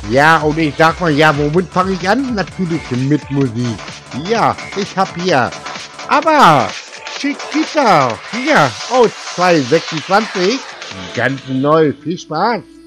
Ja, und ich sag mal, ja, womit fange ich an? Natürlich mit Musik. Ja, ich hab hier. Aber Chiquita, hier aus 2026, ganz neu. Viel Spaß.